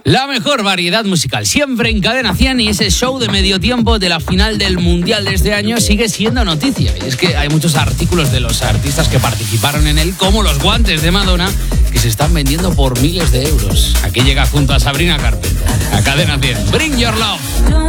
La mejor variedad musical siempre en Cadena 100, y ese show de medio tiempo de la final del Mundial de este año sigue siendo noticia. Y es que hay muchos artículos de los artistas que participaron en él, como los guantes de Madonna, que se están vendiendo por miles de euros. Aquí llega junto a Sabrina Carpenter, a Cadena 100. Bring Your Love.